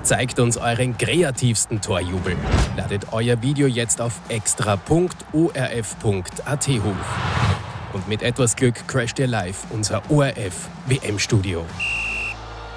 Zeigt uns euren kreativsten Torjubel. Ladet euer Video jetzt auf extra.orf.at hoch. Und mit etwas Glück crasht ihr live unser ORF WM-Studio.